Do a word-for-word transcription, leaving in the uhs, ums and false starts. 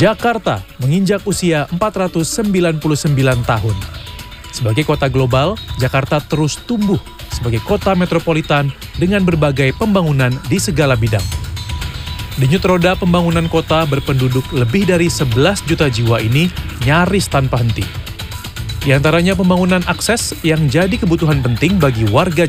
Jakarta menginjak usia empat ratus sembilan puluh sembilan tahun. Sebagai kota global, Jakarta terus tumbuh sebagai kota metropolitan dengan berbagai pembangunan di segala bidang. Denyut roda pembangunan kota berpenduduk lebih dari sebelas juta jiwa ini nyaris tanpa henti. Di antaranya pembangunan akses yang jadi kebutuhan penting bagi warga